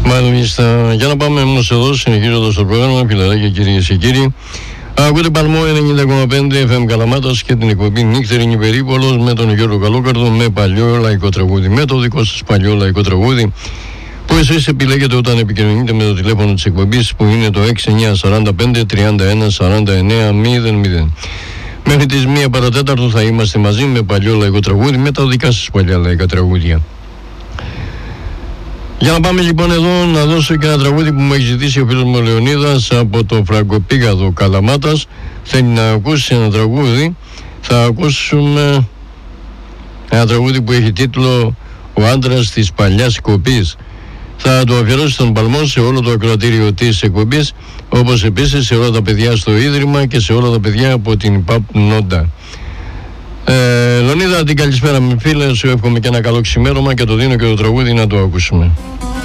Μάλιστα, για να πάμε όμως εδώ, συνεχίζοντας το πρόγραμμα, φιλαράκια κυρίες και κύριοι. Ακούτε Παλμό 90,5 FM Καλαμάτας και την εκπομπή Νύχτερινη Περίπολος με τον Γιώργο Καλόκαρδο, με παλιό λαϊκό τραγούδι, με το δικό σας παλιό λαϊκό τραγούδι που εσείς επιλέγετε όταν επικοινωνείτε με το τηλέφωνο της εκπομπής που είναι το 6945 31 49 00. Μέχρι τις 1 παρατέταρτο θα είμαστε μαζί με παλιό λαϊκό τραγούδι, με τα δικά σας παλιά λαϊκά τραγούδια. Για να πάμε λοιπόν εδώ να δώσω και ένα τραγούδι που μου έχει ζητήσει ο φίλος μου Λεωνίδας από το Φραγκοπήγαδο Καλαμάτας. Θέλει να ακούσει ένα τραγούδι. Θα ακούσουμε ένα τραγούδι που έχει τίτλο «Ο άντρας της παλιάς κοπής». Θα το αφιερώσει στον Παλμό, σε όλο το ακροατήριο της εκπομπής, όπως επίσης σε όλα τα παιδιά στο Ίδρυμα και σε όλα τα παιδιά από την ΠΑΠ Νόντα. Λεωνίδα, την καλησπέρα μου φίλε, σου εύχομαι και ένα καλό ξημέρωμα και το δίνω και το τραγούδι να το ακούσουμε.